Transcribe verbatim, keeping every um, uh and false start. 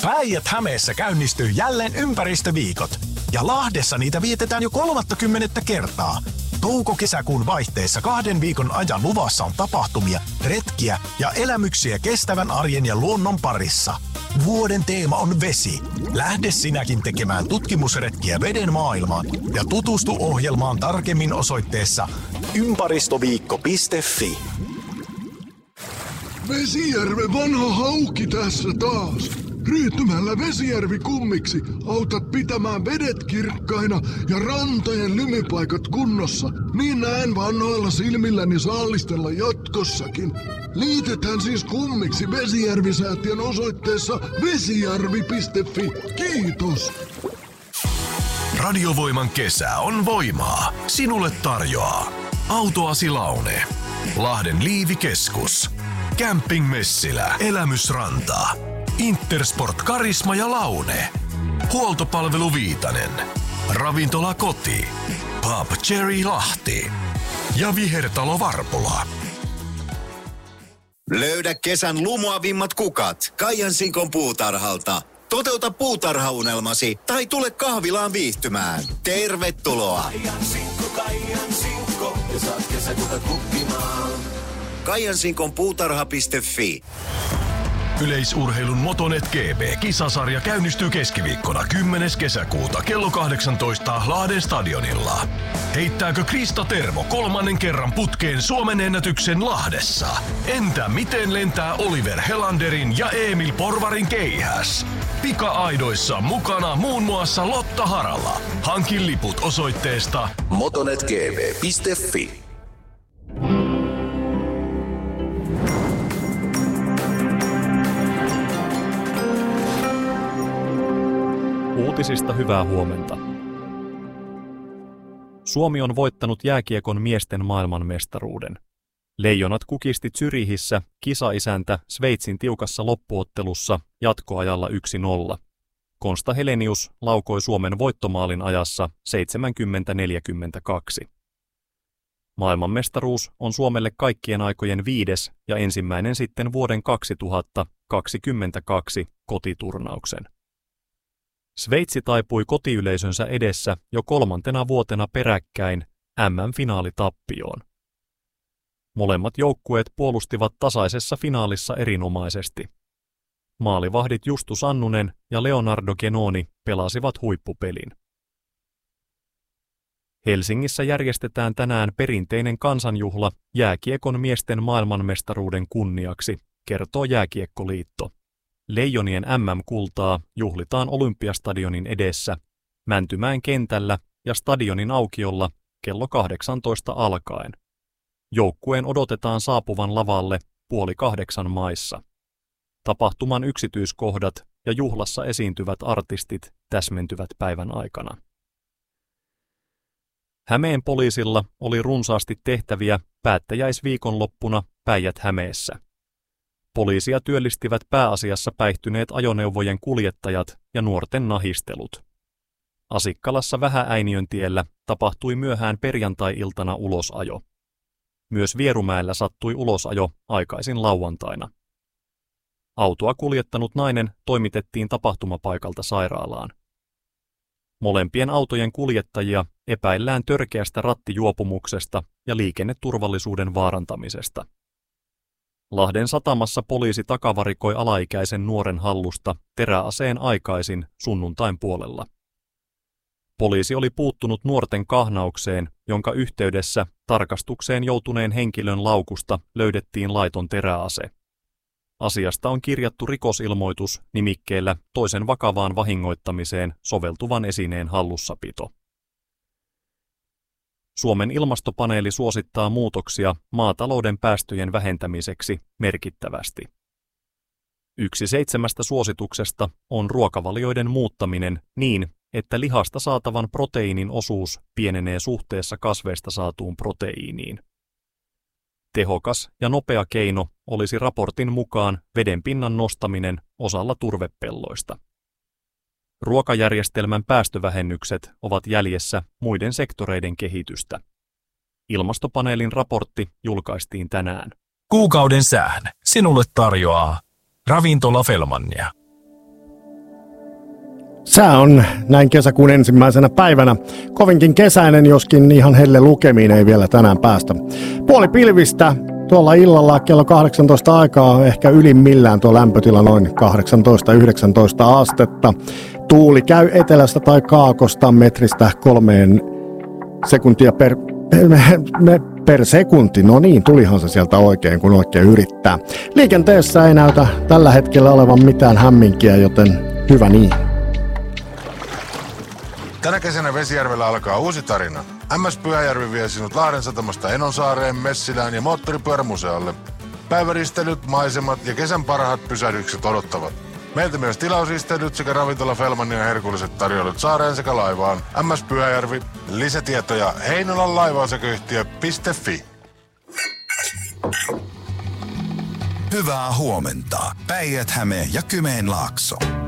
Päijät-Hämeessä käynnistyy jälleen ympäristöviikot. Ja Lahdessa niitä vietetään jo kolmattakymmenettä kertaa. Touko-kesäkuun vaihteessa kahden viikon ajan luvassa on tapahtumia, retkiä ja elämyksiä kestävän arjen ja luonnon parissa. Vuoden teema on vesi. Lähde sinäkin tekemään tutkimusretkiä veden maailmaan ja tutustu ohjelmaan tarkemmin osoitteessa ympäristöviikko piste fi. Vesijärven vanha hauki tässä taas. Ryhtymällä Vesijärvi kummiksi autat pitämään vedet kirkkaina ja rantojen lymypaikat kunnossa. Niin näen vanhoilla silmilläni saallistella jatkossakin. Liitetään siis kummiksi Vesijärvi-säätiön osoitteessa vesijärvi piste fi. Kiitos! Radiovoiman kesä on voimaa. Sinulle tarjoaa Autoasi Laune, Lahden Liivikeskus, Camping Messilä, Elämysranta, Intersport Karisma ja Laune, Huoltopalvelu Viitanen, Ravintola Koti, Pub Cherry Lahti ja Vihertalo Varpola. Löydä kesän lumoavimmat kukat Kaijansinkon puutarhalta. Toteuta puutarhaunelmasi tai tule kahvilaan viihtymään. Tervetuloa! Kaijansinkko, Kaijansinkko, ja saat kesäkukat kukkimaan. Kaijansinkon puutarha piste fi. Yleisurheilun Motonet G B-kisasarja käynnistyy keskiviikkona kymmenes kesäkuuta kello kahdeksantoista Lahden stadionilla. Heittääkö Krista Tervo kolmannen kerran putkeen Suomen ennätyksen Lahdessa? Entä miten lentää Oliver Helanderin ja Emil Porvarin keihäs? Pika-aidoissa mukana muun muassa Lotta Harala. Hankin liput osoitteesta motonet g b piste fi. Uutisista hyvää huomenta. Suomi on voittanut jääkiekon miesten maailmanmestaruuden. Leijonat kukisti Zyrihissä kisaisäntä Sveitsin tiukassa loppuottelussa jatkoajalla yksi nolla. Konsta Helenius laukoi Suomen voittomaalin ajassa seitsemänkymmentä neljäkymmentäkaksi. Maailmanmestaruus on Suomelle kaikkien aikojen viides ja ensimmäinen sitten vuoden kaksituhattakaksikymmentäkaksi kotiturnauksen. Sveitsi taipui kotiyleisönsä edessä jo kolmantena vuotena peräkkäin M M-finaalitappioon. Molemmat joukkueet puolustivat tasaisessa finaalissa erinomaisesti. Maalivahdit Justus Annunen ja Leonardo Genoni pelasivat huippupelin. Helsingissä järjestetään tänään perinteinen kansanjuhla jääkiekon miesten maailmanmestaruuden kunniaksi, kertoo Jääkiekkoliitto. Leijonien M M-kultaa juhlitaan Olympiastadionin edessä, Mäntymäen kentällä ja stadionin aukiolla kello kahdeksantoista alkaen. Joukkueen odotetaan saapuvan lavalle puoli kahdeksan maissa. Tapahtuman yksityiskohdat ja juhlassa esiintyvät artistit täsmentyvät päivän aikana. Hämeen poliisilla oli runsaasti tehtäviä päättäjäisviikonloppuna Päijät-Hämeessä. Poliisia työllistivät pääasiassa päihtyneet ajoneuvojen kuljettajat ja nuorten nahistelut. Asikkalassa Vähä-Äiniöntiellä tapahtui myöhään perjantai-iltana ulosajo. Myös Vierumäellä sattui ulosajo aikaisin lauantaina. Autoa kuljettanut nainen toimitettiin tapahtumapaikalta sairaalaan. Molempien autojen kuljettajia epäillään törkeästä rattijuopumuksesta ja liikenneturvallisuuden vaarantamisesta. Lahden satamassa poliisi takavarikoi alaikäisen nuoren hallusta teräaseen aikaisin sunnuntain puolella. Poliisi oli puuttunut nuorten kahnaukseen, jonka yhteydessä tarkastukseen joutuneen henkilön laukusta löydettiin laiton teräase. Asiasta on kirjattu rikosilmoitus nimikkeellä toisen vakavaan vahingoittamiseen soveltuvan esineen hallussapito. Suomen ilmastopaneeli suosittaa muutoksia maatalouden päästöjen vähentämiseksi merkittävästi. Yksi seitsemästä suosituksesta on ruokavalioiden muuttaminen niin, että lihasta saatavan proteiinin osuus pienenee suhteessa kasveista saatuun proteiiniin. Tehokas ja nopea keino olisi raportin mukaan vedenpinnan nostaminen osalla turvepelloista. Ruokajärjestelmän päästövähennykset ovat jäljessä muiden sektoreiden kehitystä. Ilmastopaneelin raportti julkaistiin tänään. Kuukauden sään sinulle tarjoaa Ravintola Felmania. Sää on näin kesäkuun ensimmäisenä päivänä kovinkin kesäinen, joskin ihan helle lukemiin ei vielä tänään päästä. Puoli pilvistä, tuolla illalla kello kahdeksantoista aikaa ehkä ylimmillään tuo lämpötila noin kahdeksantoista yhdeksäntoista astetta. Tuuli käy etelästä tai kaakosta metristä kolmeen sekuntia per, per, per sekunti. No niin, tulihan se sieltä oikein, kun oikein yrittää. Liikenteessä ei näytä tällä hetkellä olevan mitään hämminkiä, joten hyvä niin. Tänä kesänä Vesijärvellä alkaa uusi tarina. M S Pyhäjärvi vie sinut Lahden satamasta Enonsaareen, Messilään ja moottoripyörämuseolle. Päiväristelyt, maisemat ja kesän parhaat pysähdykset odottavat. Meiltä myös tilausristelyt sekä ravintola Felmanin ja herkulliset tarjoilut saareen sekä laivaan. M S Pyhäjärvi. Lisätietoja Heinolan laivaosakeyhtiö piste fi. Hyvää huomenta. Päijät-Häme ja Kymenlaakso.